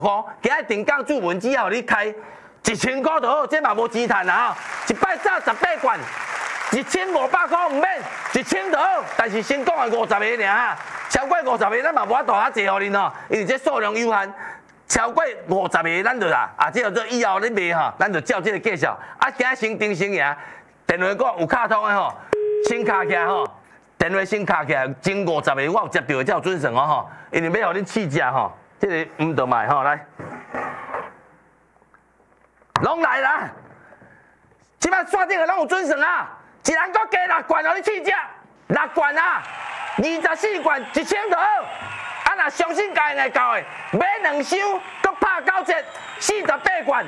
今日定岗注文只要你开1000块就好，这嘛无钱赚啊！一摆早18罐，1500块唔免，1000就好。但是先讲的50个尔，超过50个咱嘛无法度遐济互恁吼，因为这数量有限。超过50个咱就啦，这叫做以后你卖吼，咱就照这个计数。今日先定先赢，电话讲有卡通的吼，先卡起来吼，电话先卡起来，前50个我有接到的才有准算哦吼，因为要互恁试食吼，这个唔得卖吼来。拢来啦！即摆线顶个拢有准算啊！一人搁加6罐，互你试食，6罐啊，24罐1000就好。啊，若相信家会到的，买2箱，搁拍9折，48罐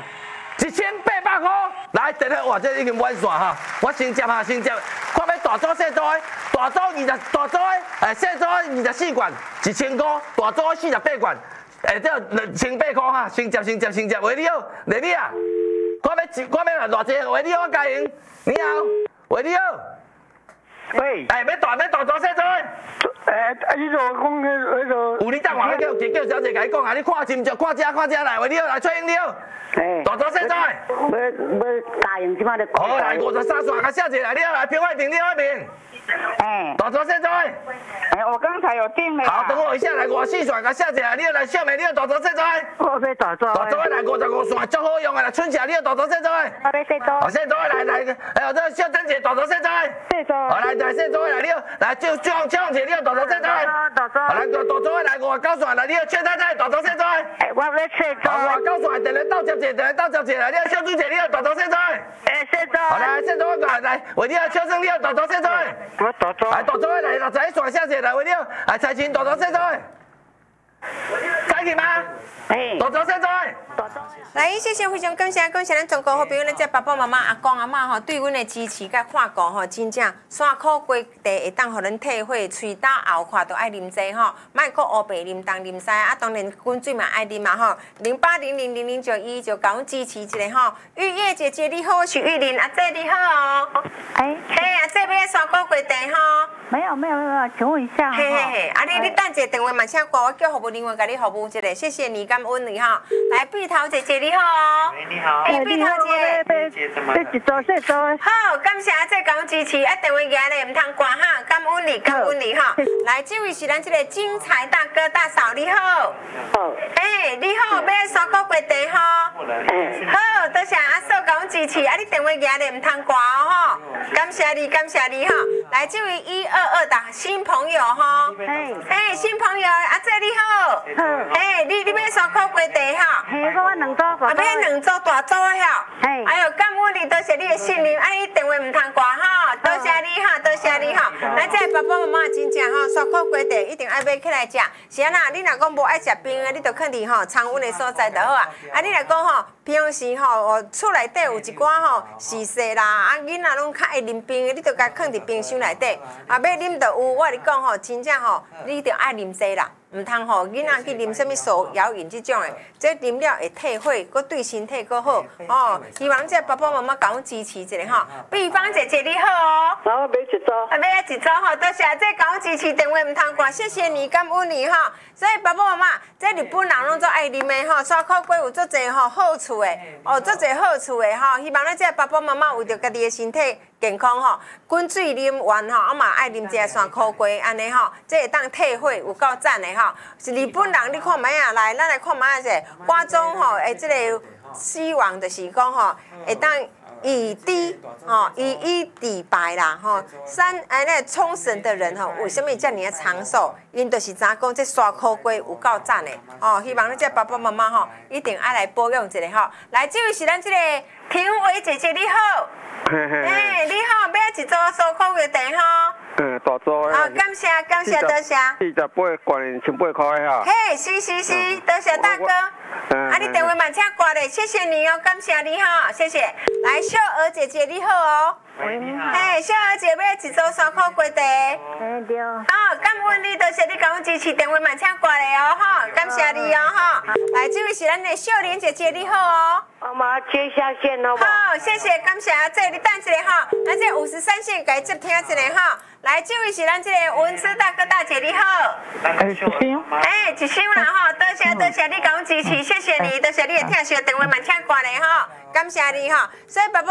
，1800块。来，电话哇，这已经满线哈！我先接下，先接，看要大组小组的，大组大组的，小组24罐，1000块，大组48罐。这28块哈，先接，喂你好，丽丽啊，看要偌济，喂你好，我家营，你好，喂你好， 喂， 要大组小组的， 你就讲那个， 有你等下叫小姐甲你讲啊，你看真着，看遮来，喂你好，来翠英你好，大组小组的， 要答应即摆咧。 好，来53线，甲小姐来，你好，来票外面，你外面，大组小组的。 我刚才有订了。 好，等我一下来54线，甲小姐来，你好来小妹，你好大组小组的。 我要大组。 大组的来55线，足好用的啦，春姐你好大组小组的。 我要小组。 好，小组的来，哎呦，这小珍姐大组小组的。 小组。 好来小组的来，你好来赵姐你好大组小组的。 大组。 好来大组的来59线来，你好최太太大组小组的。 我要小组。 好59线电话到接者来，你好小朱姐你好大组小组的。 小组。 好来小组的来，喂你好秋生你好大组小组的。 我大组。 来大组的来61线小姐来，喂你好，来财前大组小组的。在去吗？大组小组的。 来，谢谢，非常感谢咱中国好朋友咱这爸爸妈妈、阿公阿嬷吼，对阮的支持甲看顾吼，真正山苦瓜地会当互咱体会，喙焦后看都爱啉济吼，莫搁乌白啉东啉西，啊，当然滚水嘛爱啉嘛吼。08000091就甲阮支持一下吼。玉叶姐姐你好，我是玉玲，阿姐你好哦。阿姐要山苦瓜地吼。 没有，请问一下哈。 你等一下电话慢请挂，我叫服务人员甲你服务一下，谢谢你，感恩你哈。来，碧桃姐姐你好哦。 你好。 碧桃姐。 要一组小组。 好，感谢阿姐甲阮支持，电话拿咧唔通挂哈，感恩你哈。来，这位是咱这个精彩大哥大嫂你好。 好。 你好，要山苦瓜地吼。好，多谢阿嫂甲阮支持，你电话拿咧唔通挂哦吼。感谢你哈。来，这位122的新朋友哈。新朋友，阿姐你好。你要山苦瓜地哈？ 我2组。 要2组大组的哈。哎呦，感恩你，多谢你的信任，你电话唔通挂哈，多谢你哈。咱这爸爸妈妈真正吼，山苦瓜地一定爱买起来食。是安那？你若讲无爱食冰的，你就肯定吼常温的所在就好啊。你若讲吼，平时吼厝内底有一寡吼是细啦，囡仔拢较爱啉冰的，你就甲放伫冰箱内底。要啉就有，我跟你讲吼，真正吼，你着爱啉济啦。唔通吼，囡仔去啉什么手摇饮这种的，这啉了会退火，佮对身体佮好哦。希望这爸爸妈妈甲阮支持一下吼。碧芳姐姐你好哦。 我买一组。 买一组吼，多谢这甲阮支持，电话唔通挂，谢谢你，感恩你哈。所以爸爸妈妈，这日本人拢做爱啉的吼，山苦瓜有足侪吼好处的，足侪好处的吼。希望咱这爸爸妈妈为着家己的身体健康吼，滚水啉完吼，啊嘛爱啉一下山苦瓜，安尼吼，这会当退火，有够赞的吼。是日本人，你看卖啊来，咱来看卖者，瓜中吼，这个希望就是讲吼，会当以一抵百啦吼。冲绳的人吼，为什么遮尔长寿？因就是知讲这山苦瓜有够赞的哦。希望你这爸爸妈妈吼，一定爱来保养一下吼。来，这位是咱这个庭伟姐姐，你好。你好，要一组山苦瓜地吼。 大组的。 感谢，多谢。 48罐1800块哈。 是，多谢大哥。你电话慢请挂咧，谢谢你哦，感谢你哈，谢谢。来，秀娥姐姐你好哦。 喂，你好。 嘿，小娥姐要一组3块鸡茶。 对。 好，感恩你，多谢你甲阮支持，电话慢请挂来哦，哈，感谢你哦，哈。来，这位是咱的秀莲姐姐，你好哦。 我马上接下线好不？ 好，谢谢，感谢啊，这你等一下哈，咱这53线该接听一下哈。来，这位是咱这个文思大哥大姐，你好。 一箱。 一箱啦哈，多谢你甲阮支持，谢谢你，多谢你的听众电话慢请挂来哈，感谢你哈。所以爸爸。